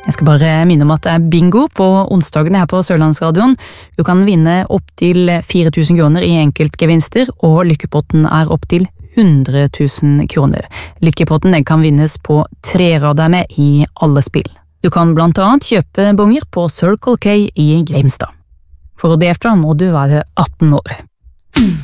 Jeg skal bare minne om at det bingo på onsdagene her på Sørlandsradioen. Du kan vinne opp til 4.000 kroner i enkeltgevinster, og lykkepotten opp til 100.000 kroner. Lykkepotten kan vinnes på 3 rader med i alle spill. Du kan blant annet kjøpe bonger på Circle K i Grimstad. For å delta må du være 18 år.